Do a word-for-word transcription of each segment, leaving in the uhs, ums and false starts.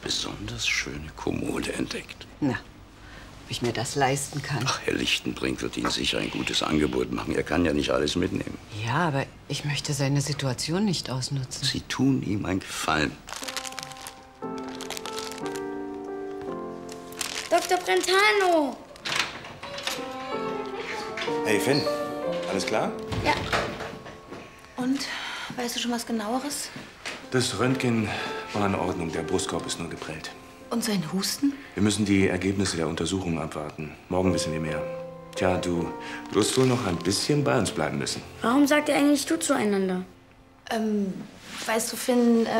besonders schöne Kommode entdeckt. Na, ob ich mir das leisten kann? Ach, Herr Lichtenbrink wird Ihnen sicher ein gutes Angebot machen. Er kann ja nicht alles mitnehmen. Ja, aber ich möchte seine Situation nicht ausnutzen. Sie tun ihm einen Gefallen. Doktor Brentano! Hey, Finn. Alles klar? Ja. Und? Weißt du schon was Genaueres? Das Röntgen war in Ordnung. Der Brustkorb ist nur geprellt. Und sein Husten? Wir müssen die Ergebnisse der Untersuchung abwarten. Morgen wissen wir mehr. Tja, du wirst wohl noch ein bisschen bei uns bleiben müssen. Warum sagt ihr eigentlich du zueinander? Ähm, weißt du, Finn, äh...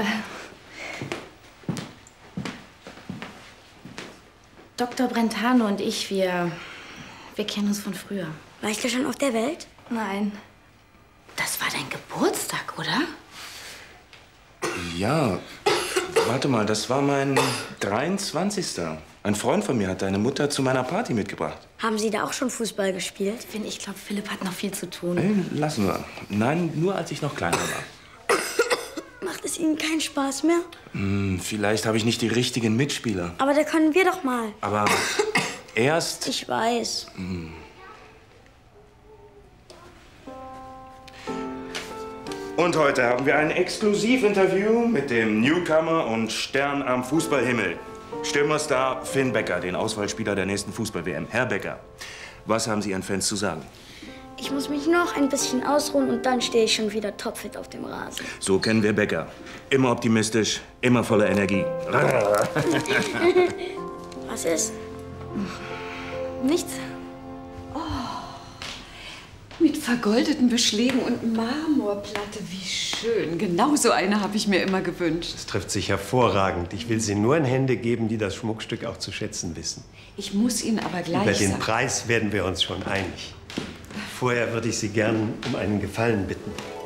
Doktor Brentano und ich, wir... wir kennen uns von früher. Warst du schon auf der Welt? Nein. Das war dein Geburtstag, oder? Ja, warte mal, das war mein dreiundzwanzigster Ein Freund von mir hat deine Mutter zu meiner Party mitgebracht. Haben Sie da auch schon Fußball gespielt? Finn, ich glaube, Philipp hat noch viel zu tun. Hey, lassen wir. Nein, nur als ich noch kleiner war. Macht es Ihnen keinen Spaß mehr? Hm, vielleicht habe ich nicht die richtigen Mitspieler. Aber da können wir doch mal. Aber erst... Ich weiß. Hm. Und heute haben wir ein Exklusivinterview mit dem Newcomer und Stern am Fußballhimmel. Stürmerstar Finn Becker, den Auswahlspieler der nächsten Fußball-W M. Herr Becker, was haben Sie Ihren Fans zu sagen? Ich muss mich noch ein bisschen ausruhen und dann stehe ich schon wieder topfit auf dem Rasen. So kennen wir Becker. Immer optimistisch, immer voller Energie. Was ist? Nichts. Mit vergoldeten Beschlägen und Marmorplatte. Wie schön. Genau so eine habe ich mir immer gewünscht. Das trifft sich hervorragend. Ich will sie nur in Hände geben, die das Schmuckstück auch zu schätzen wissen. Ich muss Ihnen aber gleich Über den sagen... Preis werden wir uns schon einig. Vorher würde ich Sie gern um einen Gefallen bitten.